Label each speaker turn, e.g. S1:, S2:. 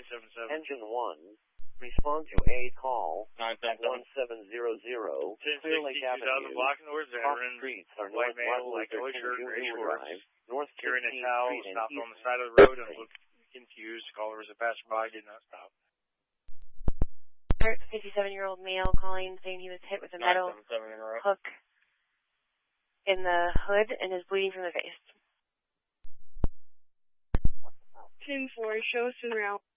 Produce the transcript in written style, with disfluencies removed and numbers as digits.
S1: 777.
S2: Engine 1. Respond to a call at 1700 Clear Lake Avenue.
S1: Block North
S2: Off
S1: Veteran.
S2: streets are
S1: White
S2: North
S1: male,
S2: Martin
S1: like
S2: Luther
S1: Joey
S2: King
S1: shirt, gray
S2: Jr.
S1: shorts.
S2: Drive, North
S1: Carrying a
S2: 15th
S1: towel,
S2: Street and
S1: stopped
S2: East
S1: on the side of the road and looked confused. Caller was a passerby, did not stop.
S3: 57-year-old male calling saying he was hit with a metal hook in the hood and is bleeding from the face.
S4: 10-4, show us en route.